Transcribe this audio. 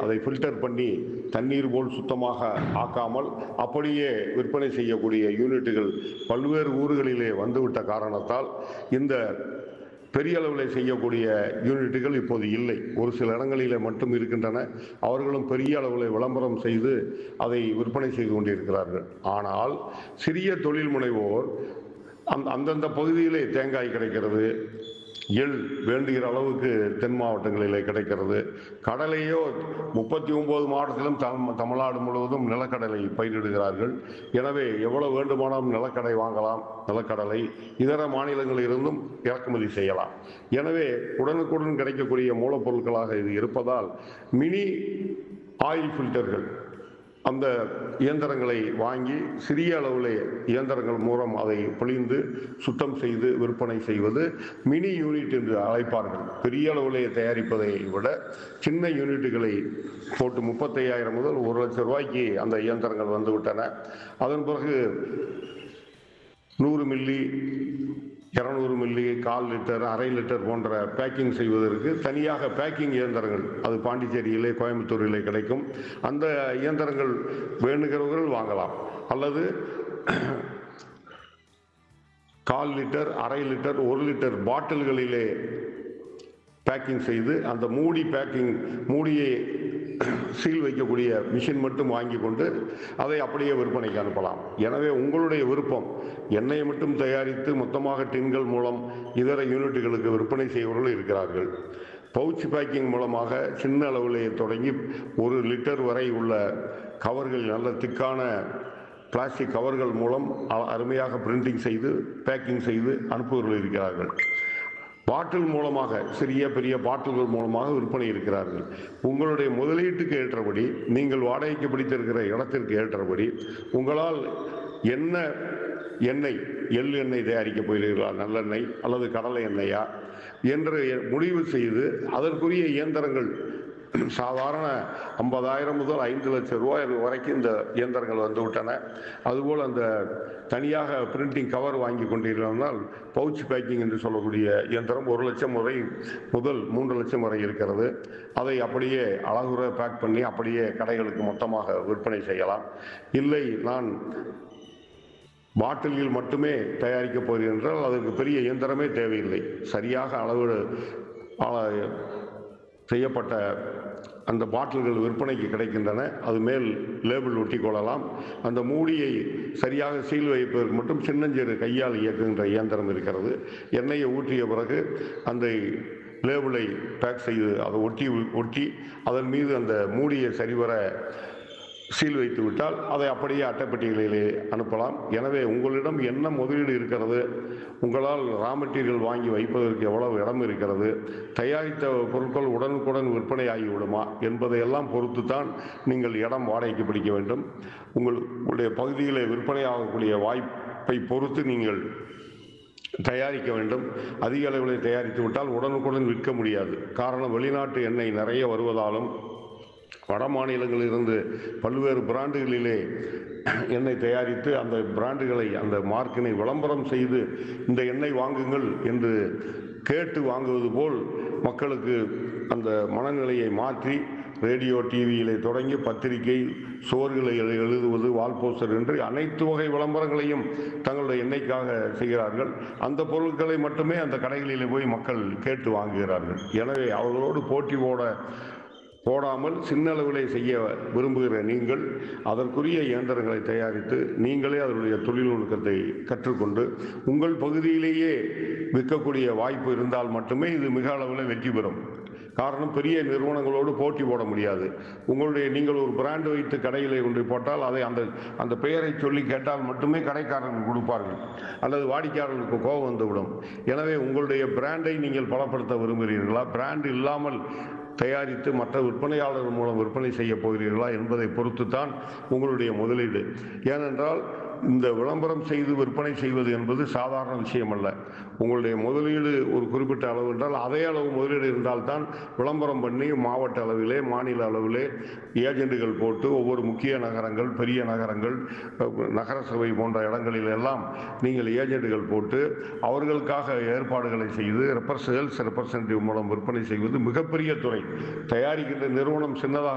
அதை ஃபில்டர் பண்ணி தண்ணீர் போல் சுத்தமாக ஆக்காமல் அப்படியே விற்பனை செய்யக்கூடிய யூனிட்டுகள் பல்வேறு ஊர்களிலே வந்துவிட்ட காரணத்தால் இந்த பெரிய அளவில் செய்யக்கூடிய யூனிட்டுகள் இப்போது இல்லை. ஒரு சில இடங்களிலே மட்டும் இருக்கின்றன. அவர்களும் பெரிய அளவில் விளம்பரம் செய்து அதை விற்பனை செய்து கொண்டிருக்கிறார்கள். ஆனால் சிறிய தொழில் முனைவோர் அந்தந்த பகுதியிலே தேங்காய் கிடைக்கிறது, எள் வேண்டுகிற அளவுக்கு தென் மாவட்டங்களிலே கிடைக்கிறது. கடலையோ 39 மாவட்டத்திலும் தமிழ்நாடு முழுவதும் நிலக்கடலை பயிரிடுகிறார்கள். எனவே எவ்வளவு வேண்டுமானாலும் நிலக்கடலை வாங்கலாம். நிலக்கடலை இதர மாநிலங்களிலிருந்தும் இறக்குமதி செய்யலாம். எனவே உடனுக்குடன் கிடைக்கக்கூடிய மூலப்பொருட்களாக இது இருப்பதால் மினி ஆயில் ஃபில்டர்கள் அந்த இயந்திரங்களை வாங்கி சிறிய அளவில் இயந்திரங்கள் மூலம் அதை பிழிந்து சுத்தம் செய்து விற்பனை செய்வது மினி யூனிட் என்று அழைப்பார்கள். பெரிய அளவில் தயாரிப்பதை விட சின்ன யூனிட்டுகளை போட்டு 35,000 முதல் 1 லட்சம் ரூபாய்க்கு அந்த இயந்திரங்கள் வந்துவிட்டன. அதன் பிறகு 100 மில்லி, 200 மில்லி, 1/4 லிட்டர், 1/2 லிட்டர் போன்ற பேக்கிங் செய்வதற்கு தனியாக பேக்கிங் இயந்திரங்கள் அது பாண்டிச்சேரியிலே, கோயம்புத்தூரிலே கிடைக்கும். அந்த இயந்திரங்கள் வேணுகிறவர்கள் வாங்கலாம். அல்லது 1/4 லிட்டர், 1/2 லிட்டர், 1 லிட்டர் பாட்டில்களிலே பேக்கிங் செய்து அந்த மூடியை சீல் வைக்கக்கூடிய மிஷின் மட்டும் வாங்கி கொண்டு அதை அப்படியே விற்பனைக்கு அனுப்பலாம். எனவே உங்களுடைய விருப்பம். எண்ணெயை மட்டும் தயாரித்து மொத்தமாக டின்கள் மூலம் இதர யூனிட்டுகளுக்கு விற்பனை செய்பவர்கள் இருக்கிறார்கள். பவுச் பேக்கிங் மூலமாக சின்ன அளவிலே தொடங்கி 1 லிட்டர் வரை உள்ள கவர்கள், நல்ல திக்கான பிளாஸ்டிக் கவர்கள் மூலம் அருமையாக பிரிண்டிங் செய்து பேக்கிங் செய்து அனுப்புபவர்கள் இருக்கிறார்கள். பாட்டில் மூலமாக, சிறிய பெரிய பாட்டில்கள் மூலமாக விற்பனை இருக்கிறார்கள். உங்களுடைய முதலீட்டுக்கு ஏற்றபடி, நீங்கள் வாடகைக்கு பிடித்திருக்கிற இடத்திற்கு ஏற்றபடி உங்களால் என்ன எண்ணெய், எள் எண்ணெய் தயாரிக்க போகிறீர்களா, நல்லெண்ணெய் அல்லது கடலை எண்ணெயா என்று முடிவு செய்து அதற்குரிய இயந்திரங்கள் சாதாரண 50,000 முதல் 5 லட்சம் ரூபாய் வரைக்கும் இந்த இயந்திரங்கள் வந்துவிட்டன. அதுபோல் அந்த தனியாக பிரிண்டிங் கவர் வாங்கி கொண்டிருந்தால் பவுச் பேக்கிங் என்று சொல்லக்கூடிய இயந்திரம் 1 லட்சம் வரை முதல் 3 லட்சம் வரை இருக்கிறது. அதை அப்படியே அழகுற பேக் பண்ணி அப்படியே கடைகளுக்கு மொத்தமாக விற்பனை செய்யலாம். இல்லை, நான் பாட்டில்கள் மட்டுமே தயாரிக்கப் போகிறேன் என்றால் அதற்கு பெரிய இயந்திரமே தேவையில்லை. சரியாக அளவு செய்யப்பட்ட அந்த பாட்டில்கள் விற்பனைக்கு கிடைக்கின்றன. அது மேல் லேபிள் ஒட்டி கொள்ளலாம். அந்த மூடியை சரியாக சீல் வைப்பதற்கு மட்டும் சின்னஞ்சிறு கையால் இயக்குகின்ற இயந்திரம் இருக்கிறது. எண்ணெயை ஊற்றிய பிறகு அந்த லேபிளை பேக் செய்து அதை ஒட்டி அதன் மீது அந்த மூடியை சரிவர சீல் வைத்து விட்டால் அதை அப்படியே அட்டைப்பெட்டிகளிலே அனுப்பலாம். எனவே உங்களிடம் என்ன முதலீடு இருக்கிறது, உங்களால் ரா மெட்டீரியல் வாங்கி வைப்பதற்கு எவ்வளவு இடம் இருக்கிறது, தயாரித்த பொருட்கள் உடனுக்குடன் விற்பனை ஆகிவிடுமா என்பதையெல்லாம் பொறுத்து தான் நீங்கள் இடம் வாடகைக்கு பிடிக்க வேண்டும். உங்களுடைய பகுதியிலே விற்பனை ஆகக்கூடிய வாய்ப்பை பொறுத்து நீங்கள் தயாரிக்க வேண்டும். அதிக அளவில் தயாரித்து விட்டால் உடனுக்குடன் விற்க முடியாது. காரணம், வெளிநாட்டு எண்ணெய் நிறைய வருவதாலும் வட மாநிலங்களிலிருந்து பல்வேறு பிராண்டுகளிலே எண்ணெய் தயாரித்து அந்த பிராண்டுகளை, அந்த மார்க்கினை விளம்பரம் செய்து இந்த எண்ணெய் வாங்குங்கள் என்று கேட்டு வாங்குவது போல் மக்களுக்கு அந்த மனநிலையை மாற்றி ரேடியோ, டிவியிலே தொடங்கி பத்திரிகை, சுவர்களை எழுதுவது, வால்போஸ்டர் என்று அனைத்து வகை விளம்பரங்களையும் தங்களுடைய எண்ணெய்க்காக செய்கிறார்கள். அந்த பொருட்களை மட்டுமே அந்த கடைகளிலே போய் மக்கள் கேட்டு வாங்குகிறார்கள். எனவே அவர்களோடு போட்டி போடாமல் சின்ன அளவிலே செய்ய விரும்புகிற நீங்கள் அதற்குரிய இயந்திரங்களை தயாரித்து நீங்களே அதனுடைய தொழில் நுட்பத்தை கற்றுக்கொண்டு உங்கள் பகுதியிலேயே விற்கக்கூடிய வாய்ப்பு இருந்தால் மட்டுமே இது மிக அளவில் வெற்றி பெறும். காரணம், பெரிய நிறுவனங்களோடு போட்டி போட முடியாது. நீங்கள் ஒரு பிராண்ட் வைத்து கடையிலே கொண்டு போட்டால் அதை அந்த பெயரை சொல்லி கேட்டால் மட்டுமே கடைக்காரர்கள் கொடுப்பார்கள், அல்லது வாடிக்கையாளர்களுக்கு கோபம் வந்துவிடும். எனவே உங்களுடைய பிராண்டை நீங்கள் பலப்படுத்த விரும்புகிறீர்களா, பிராண்ட் இல்லாமல் தயாரித்து மற்ற விற்பனையாளர்கள் மூலம் விற்பனை செய்ய போகிறீர்களா என்பதை பொறுத்து தான் உங்களுடைய முதலீடு. ஏனென்றால் இந்த விளம்பரம் செய்து விற்பனை செய்வது என்பது சாதாரண விஷயம் அல்ல. உங்களுடைய முதலீடு ஒரு குறிப்பிட்ட அளவு என்றால் அதே அளவு முதலீடு இருந்தால்தான் விளம்பரம் பண்ணி மாவட்ட அளவிலே, மாநில அளவிலே ஏஜெண்டுகள் போட்டு ஒவ்வொரு முக்கிய நகரங்கள், பெரிய நகரங்கள், நகர சபை போன்ற இடங்களில் எல்லாம் நீங்கள் ஏஜெண்டுகள் போட்டு அவர்களுக்காக ஏற்பாடுகளை செய்து சேல்ஸ் ரெப்ரசன்டேட்டிவ் மூலம் விற்பனை செய்வது மிகப்பெரிய துறை. தயாரிக்கின்ற நிறுவனம் சின்னதாக